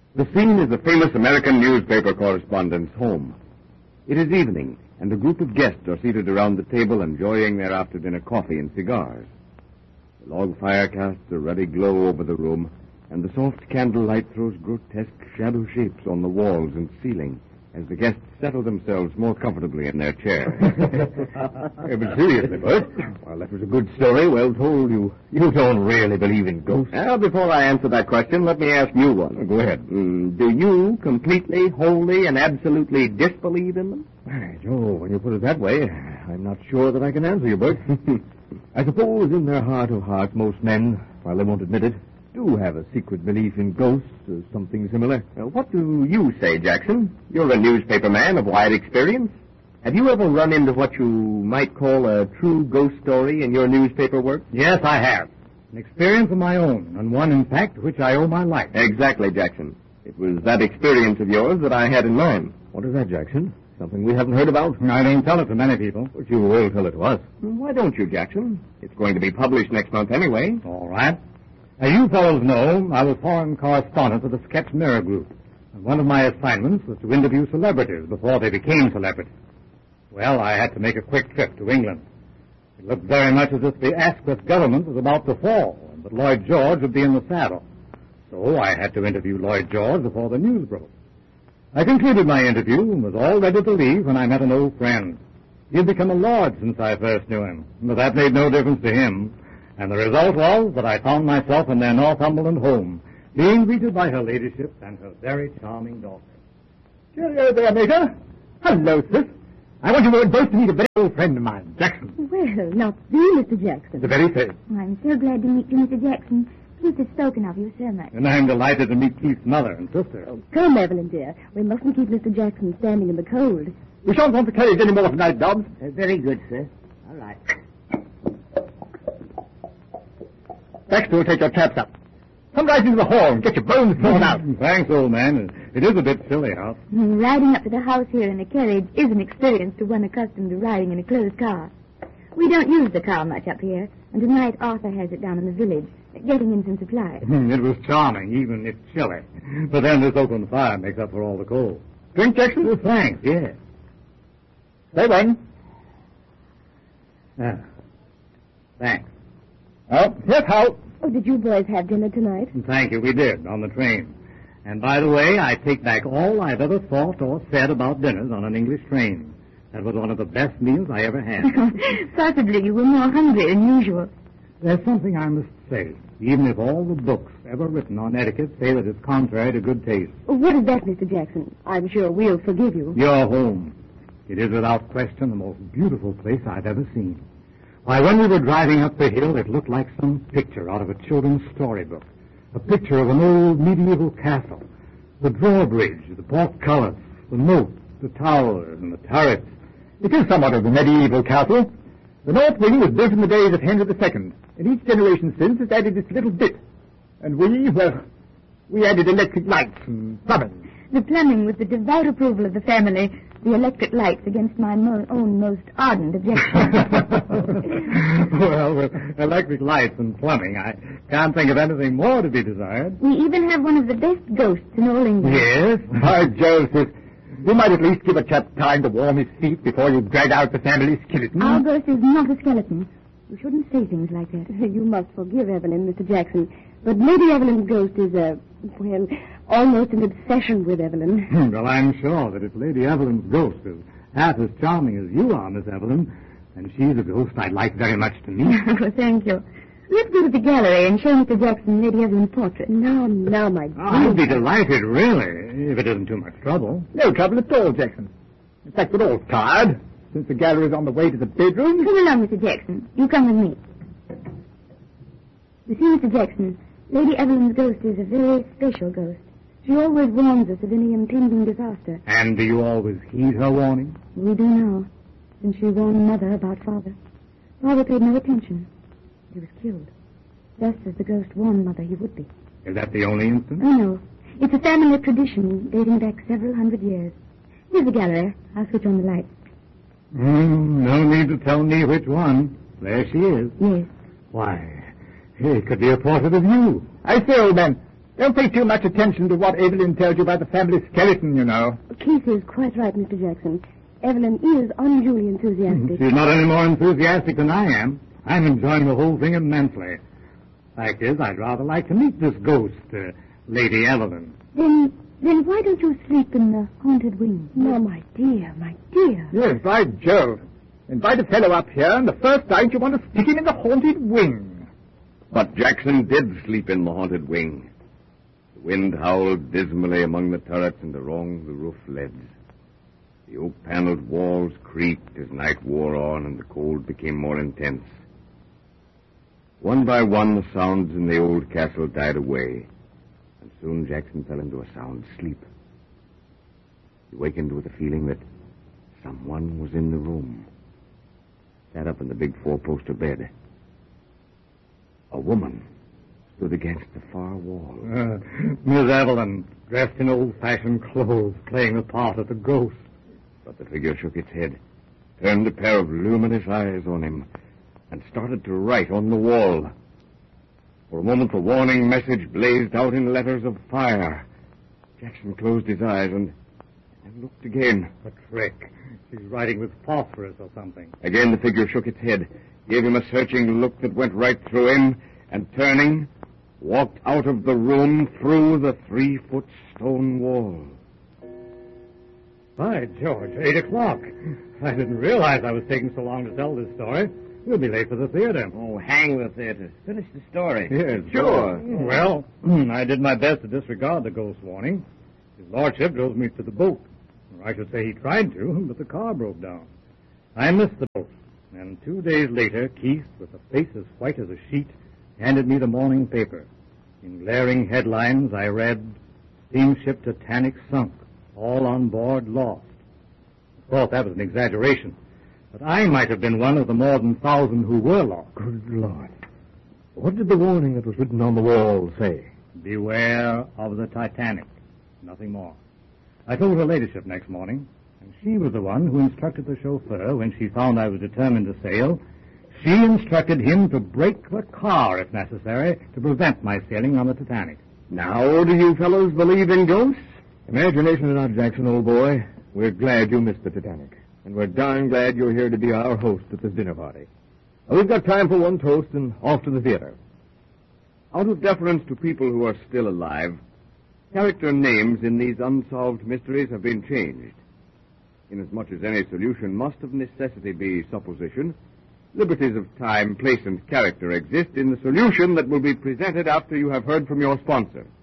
The scene is a famous American newspaper correspondent's home. It is evening, and a group of guests are seated around the table enjoying their after-dinner coffee and cigars. The log fire casts a ruddy glow over the room, and the soft candlelight throws grotesque shadow shapes on the walls and ceiling as the guests settle themselves more comfortably in their chairs. But seriously, Bert, well, that was a good story, well told. You don't really believe in ghosts? Well, before I answer that question, let me ask you one. Go ahead. Do you completely, wholly, and absolutely disbelieve in them? Joe, when you put it that way, I'm not sure that I can answer you, Bert. I suppose in their heart of hearts, most men, while they won't admit it, do have a secret belief in ghosts or something similar. What do you say, Jackson? You're a newspaper man of wide experience. Have you ever run into what you might call a true ghost story in your newspaper work? Yes, I have. An experience of my own, and one, in fact, to which I owe my life. Exactly, Jackson. It was that experience of yours that I had in mind. What is that, Jackson? Something we haven't heard about? I don't tell it to many people. But you will tell it to us. Why don't you, Jackson? It's going to be published next month anyway. All right. As you fellows know, I was foreign correspondent of the Sketch Mirror Group, and one of my assignments was to interview celebrities before they became celebrities. Well, I had to make a quick trip to England. It looked very much as if the Asquith government was about to fall, and that Lloyd George would be in the saddle. So I had to interview Lloyd George before the news broke. I concluded my interview and was all ready to leave when I met an old friend. He had become a lord since I first knew him, but that made no difference to him. And the result was that I found myself in their Northumberland home, being greeted by her ladyship and her very charming daughter. Cheerio there, Major. Hello, sis. I want you both to meet a very old friend of mine, Jackson. Well, not you, Mr. Jackson. The very same. I'm so glad to meet you, Mr. Jackson. Keith has spoken of you so much. And I'm delighted to meet Keith's mother and sister. Oh, come, Evelyn, dear. We mustn't keep Mr. Jackson standing in the cold. We shan't want the carriage any more tonight, Dobbs. Very good, sir. All right. Baxter will take your chaps up. Come right into the hall and get your bones thrown out. Thanks, old man. It is a bit chilly out. Riding up to the house here in a carriage is an experience to one accustomed to riding in a closed car. We don't use the car much up here, and tonight Arthur has it down in the village, getting in some supplies. It was charming, even if chilly. But then this open fire makes up for all the cold. Drink, Jackson? Oh, thanks, yes. Stay one. Thanks. Oh, here's how. Oh, did you boys have dinner tonight? Thank you, we did, on the train. And by the way, I take back all I've ever thought or said about dinners on an English train. That was one of the best meals I ever had. Possibly you were more hungry than usual. There's something I must say, even if all the books ever written on etiquette say that it's contrary to good taste. What is that, Mr. Jackson? I'm sure we'll forgive you. Your home. It is without question the most beautiful place I've ever seen. Why, when we were driving up the hill, it looked like some picture out of a children's storybook. A picture of an old medieval castle. The drawbridge, the portcullis, the moat, the towers, and the turrets. It is somewhat of a medieval castle. The north wing was built in the days of Henry II, and each generation since has added its little bit. And we added electric lights and plumbing. The plumbing with the devout approval of the family, the electric lights against my own most ardent objection. Well, with electric lights and plumbing, I can't think of anything more to be desired. We even have one of the best ghosts in all England. Yes? By Joseph, you might at least give a chap time to warm his feet before you drag out the family skeleton. Our ghost is not a skeleton. You shouldn't say things like that. You must forgive Evelyn, Mr. Jackson. But Lady Evelyn's ghost is almost an obsession with Evelyn. Well, I'm sure that if Lady Evelyn's ghost is half as charming as you are, Miss Evelyn, then she's a ghost I'd like very much to meet. Oh, thank you. Let's go to the gallery and show Mr. Jackson Lady Evelyn's portrait. No, my dear. I'd be delighted, really, if it isn't too much trouble. No trouble at all, Jackson. In fact, we're all tired, since the gallery's on the way to the bedroom. Come along, Mr. Jackson. You come with me. You see, Mr. Jackson, Lady Evelyn's ghost is a very special ghost. She always warns us of any impending disaster. And do you always heed her warning? We do now, since she warned Mother about Father. Father paid no attention. He was killed, just as the ghost warned Mother he would be. Is that the only instance? Oh, no. It's a family tradition dating back several hundred years. Here's the gallery. I'll switch on the lights. No need to tell me which one. There she is. Yes. Why, it could be a portrait of you. I say, old man, Don't pay too much attention to what Evelyn tells you about the family skeleton, you know. Keith is quite right, Mr. Jackson. Evelyn is unduly enthusiastic. She's not any more enthusiastic than I am. I'm enjoying the whole thing immensely. Fact is, I'd rather like to meet this ghost, Lady Evelyn. Then why don't you sleep in the haunted wing? No, my dear, my dear. Yes, by Jove. Invite a fellow up here, and the first night you want to stick him in the haunted wing. But Jackson did sleep in the haunted wing. The wind howled dismally among the turrets and along the roof leads. The oak-paneled walls creaked as night wore on and the cold became more intense. One by one, the sounds in the old castle died away, and soon Jackson fell into a sound sleep. He wakened with a feeling that someone was in the room. Sat up in the big four-poster bed. A woman stood against the far wall. Miss Evelyn, dressed in old-fashioned clothes, playing the part of the ghost. But the figure shook its head, turned a pair of luminous eyes on him, and started to write on the wall. For a moment, the warning message blazed out in letters of fire. Jackson closed his eyes and looked again. A trick. She's writing with phosphorus or something. Again, the figure shook its head, gave him a searching look that went right through him, and turning, walked out of the room through the 3-foot stone wall. By George, 8 o'clock. I didn't realize I was taking so long to tell this story. We'll be late for the theater. Oh, hang the theater. Finish the story. Yes, sure. Well, I did my best to disregard the ghost warning. His lordship drove me to the boat. Or I should say he tried to, but the car broke down. I missed the boat, and 2 days later, Keith, with a face as white as a sheet, handed me the morning paper. In glaring headlines, I read, "Steamship Titanic sunk. All on board lost." Of course, that was an exaggeration. But I might have been one of the more than 1,000 who were lost. Good Lord. What did the warning that was written on the wall say? Beware of the Titanic. Nothing more. I told her ladyship next morning, and she was the one who instructed the chauffeur when she found I was determined to sail. She instructed him to break the car, if necessary, to prevent my sailing on the Titanic. Now, do you fellows believe in ghosts? Imagination or not, Jackson, old boy, we're glad you missed the Titanic. And we're darn glad you're here to be our host at this dinner party. Now, we've got time for one toast and off to the theater. Out of deference to people who are still alive, character names in these unsolved mysteries have been changed. Inasmuch as any solution must of necessity be supposition, liberties of time, place, and character exist in the solution that will be presented after you have heard from your sponsor.